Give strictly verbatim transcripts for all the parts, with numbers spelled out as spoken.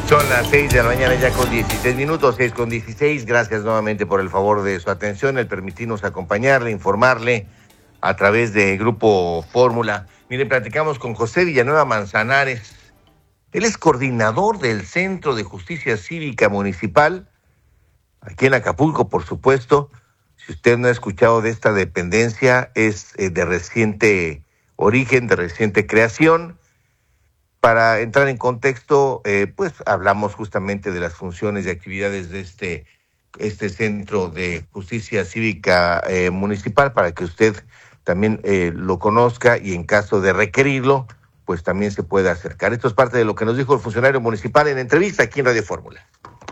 Son las seis de la mañana ya con dieciséis minutos, seis con dieciséis. Gracias nuevamente por el favor de su atención, el permitirnos acompañarle, informarle a través de Grupo Fórmula. Mire, platicamos con José Villanueva Manzanares. Él es coordinador del Centro de Justicia Cívica Municipal, aquí en Acapulco, por supuesto. Si usted no ha escuchado de esta dependencia, es eh, de reciente origen, de reciente creación. Para entrar en contexto, eh, pues hablamos justamente de las funciones y actividades de este, este Centro de Justicia Cívica eh, Municipal, para que usted también eh, lo conozca y en caso de requerirlo, pues también se pueda acercar. Esto es parte de lo que nos dijo el funcionario municipal en entrevista aquí en Radio Fórmula.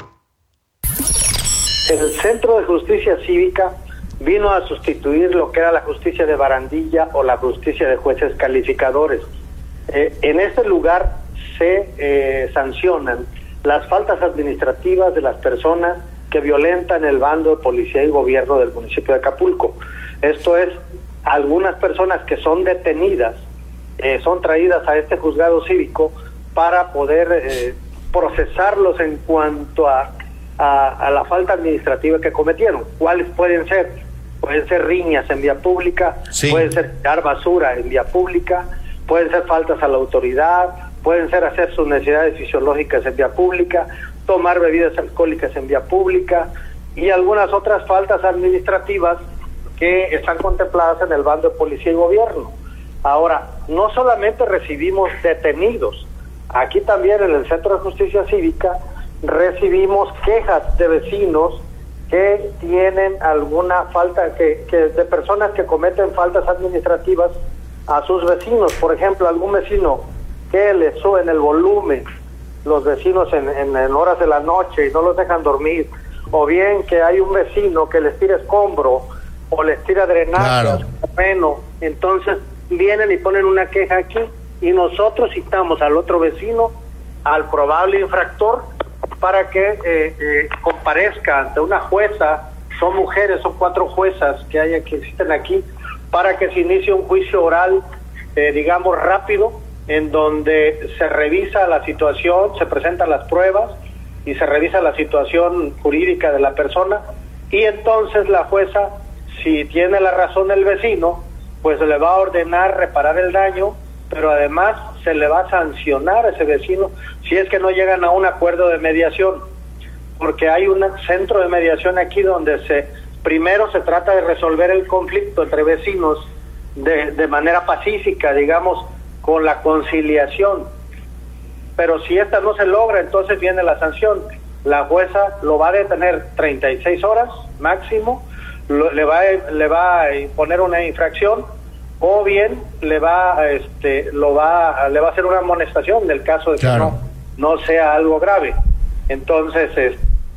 El Centro de Justicia Cívica vino a sustituir lo que era la justicia de barandilla o la justicia de jueces calificadores. Eh, en este lugar se eh, sancionan las faltas administrativas de las personas que violentan el bando de policía y gobierno del municipio de Acapulco. Esto es, algunas personas que son detenidas eh, son traídas a este juzgado cívico para poder eh, procesarlos en cuanto a, a, a la falta administrativa que cometieron. ¿Cuáles pueden ser? Pueden ser riñas en vía pública, sí. Pueden ser tirar basura en vía pública, pueden ser faltas a la autoridad, pueden ser hacer sus necesidades fisiológicas en vía pública, tomar bebidas alcohólicas en vía pública y algunas otras faltas administrativas que están contempladas en el bando de policía y gobierno. Ahora, no solamente recibimos detenidos, aquí también en el Centro de Justicia Cívica recibimos quejas de vecinos que tienen alguna falta, que, que de personas que cometen faltas administrativas a sus vecinos. Por ejemplo, algún vecino que le suben el volumen, los vecinos en, en, en horas de la noche y no los dejan dormir, o bien que hay un vecino que les tira escombro o les tira drenaje, claro. Entonces vienen y ponen una queja aquí y nosotros citamos al otro vecino, al probable infractor, para que eh, eh, comparezca ante una jueza. Son mujeres, son cuatro juezas que hay, que existen aquí, para que se inicie un juicio oral, eh, digamos, rápido, en donde se revisa la situación, se presentan las pruebas y se revisa la situación jurídica de la persona, y entonces la jueza, si tiene la razón el vecino, pues le va a ordenar reparar el daño, pero además se le va a sancionar a ese vecino si es que no llegan a un acuerdo de mediación, porque hay un centro de mediación aquí donde se... Primero se trata de resolver el conflicto entre vecinos de, de manera pacífica, digamos, con la conciliación. Pero si esta no se logra, entonces viene la sanción. La jueza lo va a detener treinta y seis horas máximo, lo, le va a, le va a imponer una infracción, o bien le va este lo va le va a hacer una amonestación en el caso de claro. que no no sea algo grave. Entonces, es,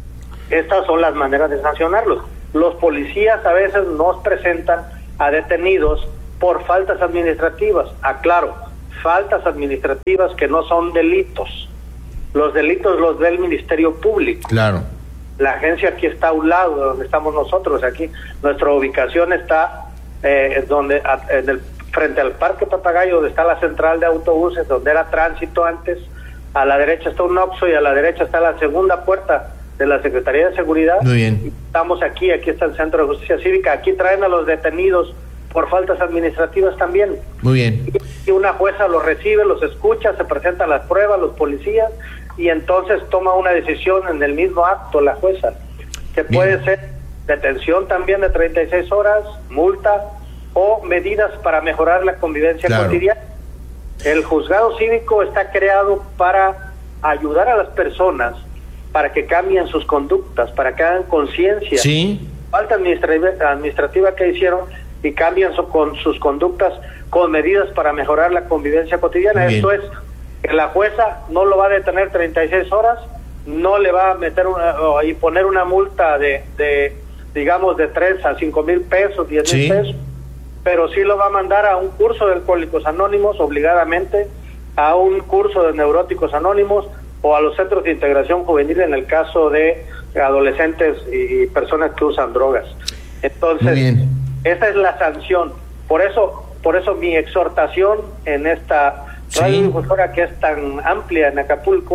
estas son las maneras de sancionarlos. Los policías a veces nos presentan a detenidos por faltas administrativas. Aclaro, faltas administrativas que no son delitos. Los delitos los ve el Ministerio Público. Claro. La agencia aquí está a un lado de donde estamos nosotros. Aquí nuestra ubicación está eh, donde a, en el, frente al Parque Papagayo, donde está la central de autobuses, donde era tránsito antes. A la derecha está un Oxxo y a la derecha está la segunda puerta de la Secretaría de Seguridad. Muy bien. Estamos aquí, aquí está el Centro de Justicia Cívica, aquí traen a los detenidos por faltas administrativas también. Muy bien. Y, y una jueza los recibe, los escucha, se presentan las pruebas, los policías, y entonces toma una decisión en el mismo acto la jueza, que bien. Puede ser detención también de treinta y seis horas, multa o medidas para mejorar la convivencia claro. cotidiana. El juzgado cívico está creado para ayudar a las personas para que cambien sus conductas, para que hagan conciencia. Sí. Falta administrativa, administrativa que hicieron y cambian su, con sus conductas con medidas para mejorar la convivencia cotidiana. Esto es, que la jueza no lo va a detener treinta y seis horas, no le va a meter una, o y poner una multa de, de digamos, de tres a cinco mil pesos, diez mil sí. pesos, pero sí lo va a mandar a un curso de Alcohólicos Anónimos, obligadamente, a un curso de Neuróticos Anónimos, o a los centros de integración juvenil en el caso de adolescentes y personas que usan drogas. Entonces, esa es la sanción. Por eso, por eso mi exhortación en esta radiodifusora sí. que es tan amplia en Acapulco,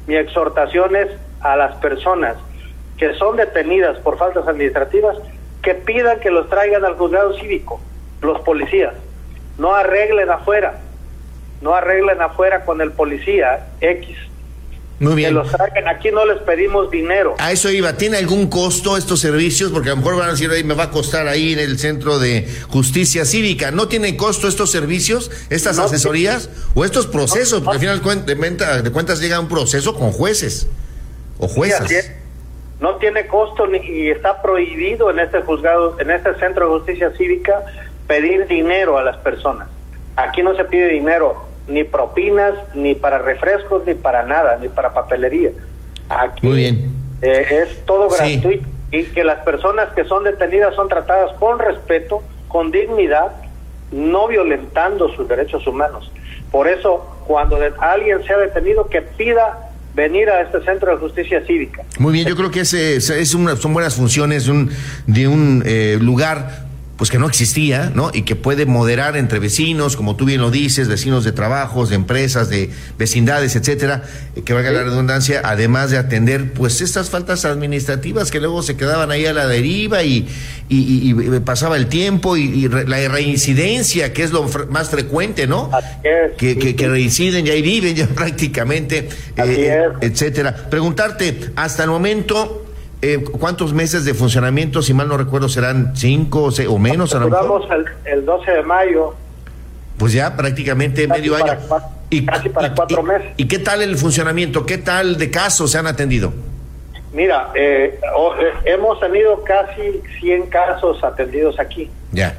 mi exhortación es a las personas que son detenidas por faltas administrativas que pidan que los traigan al juzgado cívico, los policías. No arreglen afuera, no arreglen afuera con el policía X. Muy bien. Que los traigan, aquí no les pedimos dinero. A eso iba, ¿tiene algún costo estos servicios? Porque a lo mejor van a decir, ahí me va a costar ahí en el Centro de Justicia Cívica. ¿No tiene costo estos servicios, estas no, asesorías o estos procesos? No, porque no. Al final de, cuenta, de cuentas llega un proceso con jueces o juezas. Sí, no tiene costo ni, y está prohibido en este juzgado, en este Centro de Justicia Cívica, pedir dinero a las personas. Aquí no se pide dinero, ni propinas, ni para refrescos, ni para nada, ni para papelería. Aquí Muy bien. Eh, es todo gratuito, sí. Y que las personas que son detenidas son tratadas con respeto, con dignidad, no violentando sus derechos humanos. Por eso, cuando de, alguien sea detenido, que pida venir a este Centro de Justicia Cívica. Muy bien, yo creo que ese, es una, son buenas funciones de un, de un eh, lugar pues que no existía, ¿no? Y que puede moderar entre vecinos, como tú bien lo dices, vecinos de trabajos, de empresas, de vecindades, etcétera, que valga sí. la redundancia, además de atender, pues, estas faltas administrativas que luego se quedaban ahí a la deriva y, y, y, y pasaba el tiempo y, y re, la reincidencia, que es lo fre- más frecuente, ¿no? Así es, que, sí, que, sí. que reinciden y ahí viven ya prácticamente, Así eh, es. etcétera. Preguntarte, hasta el momento, Eh, ¿cuántos meses de funcionamiento? Si mal no recuerdo, serán cinco o, seis, o menos. Duramos el, el doce de mayo. Pues ya prácticamente casi medio para año. Cuatro, y, casi para y, cuatro y, meses. ¿Y qué tal el funcionamiento? ¿Qué tal de casos se han atendido? Mira, eh, oh, eh, hemos tenido casi cien casos atendidos aquí. Ya.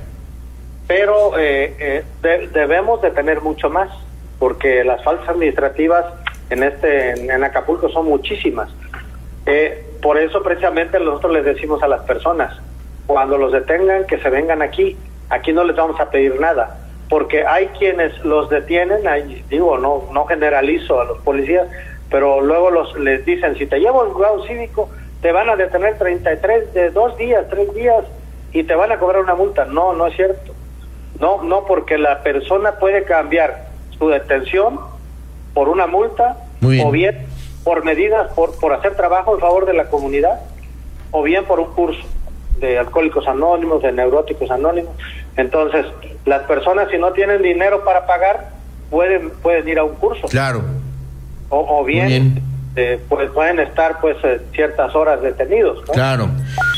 Pero eh, eh, de, debemos de tener mucho más, porque las faltas administrativas en este en, en Acapulco son muchísimas. Eh, por eso precisamente nosotros les decimos a las personas, cuando los detengan, que se vengan aquí. Aquí no les vamos a pedir nada, porque hay quienes los detienen, hay, digo, no no generalizo a los policías, pero luego los les dicen, si te llevo al juzgado cívico, te van a detener treinta y tres, de dos días, tres días, y te van a cobrar una multa. No, no es cierto. No, no, porque la persona puede cambiar su detención por una multa, Muy o bien. bien por medidas, por, por hacer trabajo en favor de la comunidad, o bien por un curso de Alcohólicos Anónimos, de Neuróticos Anónimos. Entonces, las personas, si no tienen dinero para pagar, pueden pueden ir a un curso. Claro. O, o bien, bien. Eh, pues pueden estar pues eh, ciertas horas detenidos, ¿no? Claro.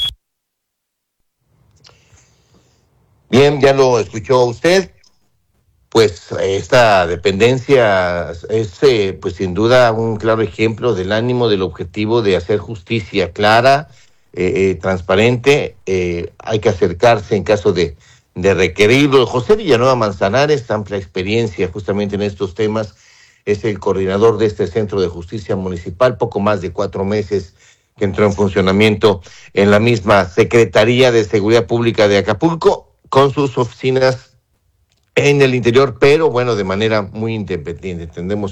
Bien, ya lo escuchó usted. Pues esta dependencia es, eh, pues sin duda, un claro ejemplo del ánimo, del objetivo de hacer justicia clara, eh, eh, transparente. Eh, hay que acercarse en caso de, de requerirlo. José Villanueva Manzanares, amplia experiencia justamente en estos temas, es el coordinador de este Centro de Justicia Municipal, poco más de cuatro meses que entró en funcionamiento en la misma Secretaría de Seguridad Pública de Acapulco, con sus oficinas en el interior, pero bueno, de manera muy independiente. Entendemos